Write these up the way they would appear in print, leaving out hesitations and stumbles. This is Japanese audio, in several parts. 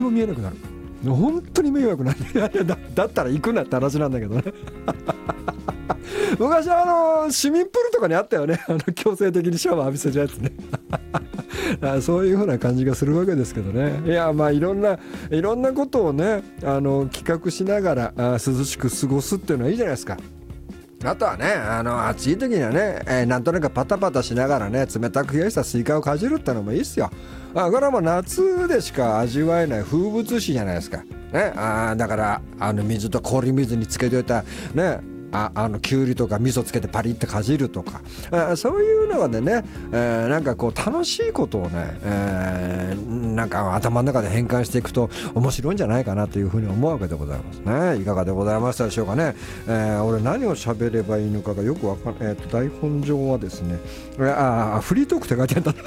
も見えなくなる。本当に迷惑なんでだったら行くなって話なんだけどね昔市民プールとかにあったよね、強制的にシャワー浴びせるやつねそういう風な感じがするわけですけどね。いや、まあいろんなことをね企画しながら涼しく過ごすっていうのはいいじゃないですか。あとはね暑い時にはね、なんとなくパタパタしながらね冷たく冷やしたスイカをかじるってのもいいっすよ。これはもう夏でしか味わえない風物詩じゃないですかね。だから水と氷水につけておいたねきゅうりとか味噌つけてパリってかじるとか、そういうのでね、なんかこう楽しいことをね、なんか頭の中で変換していくと面白いんじゃないかなというふうに思うわけでございますね。いかがでございましたでしょうかね。俺何を喋ればいいのかがよくわかんない。台本上はですね、フリートークって書いてあった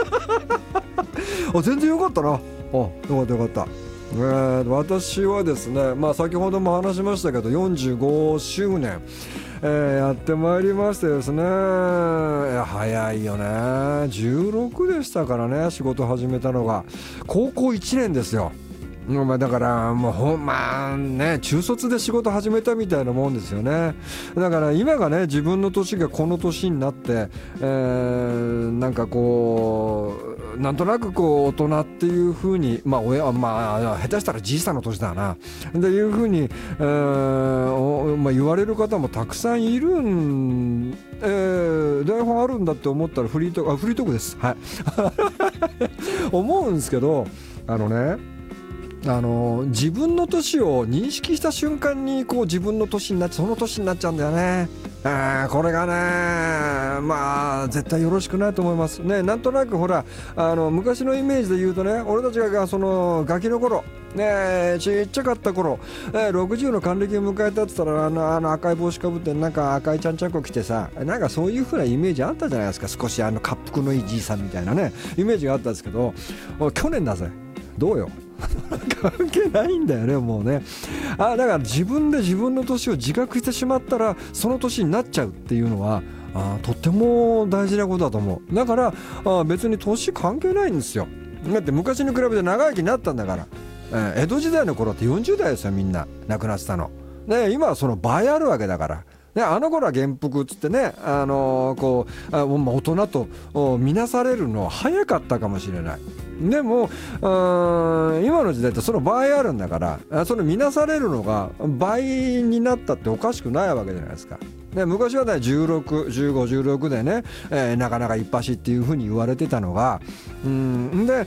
全然よかったな。よかったよかった。私はですね、先ほども話しましたけど45周年、やってまいりましてですね、早いよね。16でしたからね、仕事始めたのが高校1年ですよ。だからもう中卒で仕事始めたみたいなもんですよね。だから今がね自分の年がこの年になって、なんかこうなんとなくこう大人っていう風に親は下手したらじいさんの年だなっていう風に、言われる方もたくさんいる台本あるんだって思ったらフリートークです。はい思うんですけど自分の年を認識した瞬間にこう自分の年になってその年になっちゃうんだよね。これがね絶対よろしくないと思いますね。なんとなくほら昔のイメージで言うとね、俺たちがそのガキの頃ね、ちっちゃかった頃、60の還暦を迎えたって言ったら赤い帽子かぶってなんか赤いちゃんちゃんこ着てさ、なんかそういう風なイメージあったじゃないですか。少し滑覆のいいじいさんみたいなねイメージがあったんですけど、去年だぜどうよ関係ないんだよねもうね。だから自分で自分の年を自覚してしまったらその年になっちゃうっていうのはとっても大事なことだと思う。だから別に年関係ないんですよ。だって昔に比べて長生きになったんだから、江戸時代の頃って40代ですよ、みんな亡くなってたの、ね、今はその倍あるわけだからね。あの頃は元服っつってね大人と見なされるのは早かったかもしれない。でも今の時代ってその倍あるんだから、それ見なされるのが倍になったっておかしくないわけじゃないですか。で昔はね16、15、16でね、なかなか一発っていう風に言われてたのがで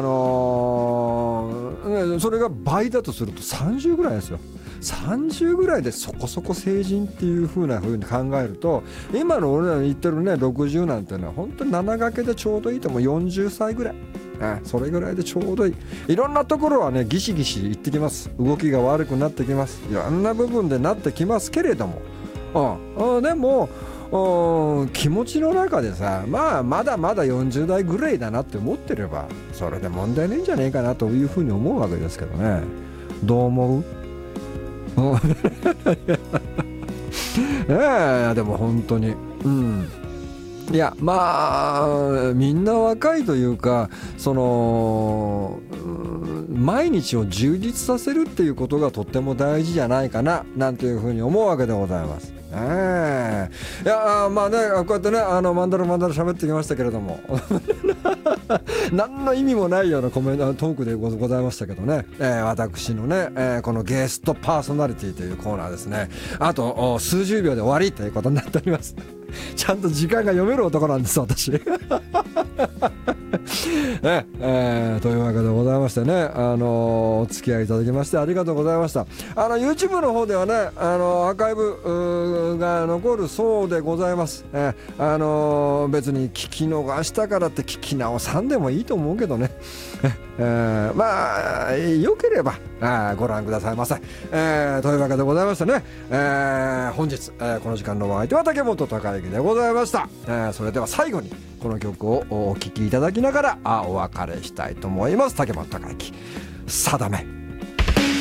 それが倍だとすると30ぐらいですよ。30ぐらいでそこそこ成人っていう風に考えると、今の俺らの言ってるね60なんてのは本当に7掛けでちょうどいいと思う。40歳ぐらい、それぐらいでちょうどいい。いろんなところはねギシギシいってきます。動きが悪くなってきます。いろんな部分でなってきますけれども、でも気持ちの中でさ、まだまだ40代ぐらいだなって思ってればそれで問題ないんじゃねえかなというふうに思うわけですけどね。どう思う？でも本当にいやみんな若いというか毎日を充実させるっていうことがとっても大事じゃないかななんていうふうに思うわけでございます。いやこうやってねマンダラ喋ってきましたけれども何の意味もないようなトークでございましたけどね、私のね、このゲストパーソナリティというコーナーですね、あと数十秒で終わりということになっておりますちゃんと時間が読める男なんです私というわけでございましてね、お付き合いいただきましてありがとうございました。YouTube の方ではねアーカイブが残るそうでございます。別に聞き逃したからって聞き直さんでもいいと思うけどねよければご覧くださいませ。というわけでございましてね、本日、この時間のお相手は竹本孝之でございました。それでは最後にこの曲をお聴きいただきながらお別れしたいと思います。竹本孝之、定め。